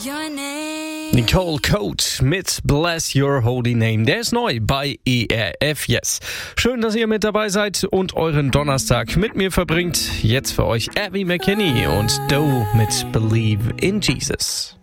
your name. Nicole Coates mit Bless Your Holy Name. Der ist neu bei ERF Yes. Schön, dass ihr mit dabei seid und euren Donnerstag mit mir verbringt. Jetzt für euch Abby McKinney und Doe mit Believe in Jesus.